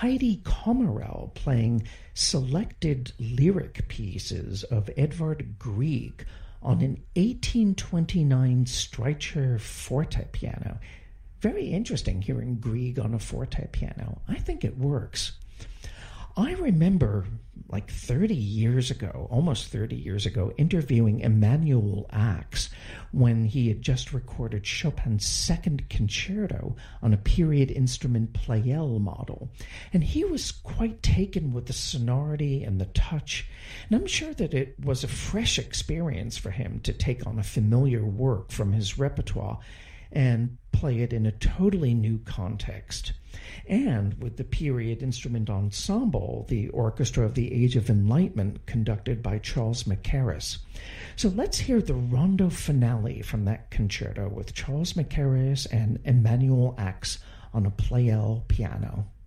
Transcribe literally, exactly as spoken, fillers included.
Heidi Komarell playing selected lyric pieces of Edvard Grieg on an eighteen twenty-nine Streicher forte piano. Very interesting hearing Grieg on a forte piano. I think it works. I remember like thirty years ago, almost thirty years ago, interviewing Emanuel Ax when he had just recorded Chopin's second concerto on a period instrument Pleyel model. And he was quite taken with the sonority and the touch. And I'm sure that it was a fresh experience for him to take on a familiar work from his repertoire and play it in a totally new context. And with the period instrument ensemble, the Orchestra of the Age of Enlightenment, conducted by Charles Mackerras. So let's hear the rondo finale from that concerto with Charles Mackerras and Emanuel Ax on a Pleyel piano.